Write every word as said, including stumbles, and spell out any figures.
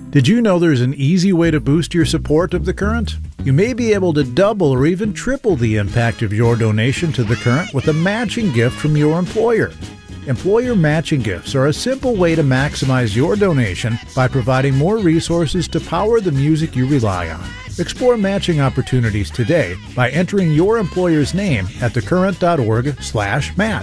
Did you know there's an easy way to boost your support of The Current? You may be able to double or even triple the impact of your donation to The Current with a matching gift from your employer. Employer matching gifts are a simple way to maximize your donation by providing more resources to power the music you rely on. Explore matching opportunities today by entering your employer's name at thecurrent dot org slash match.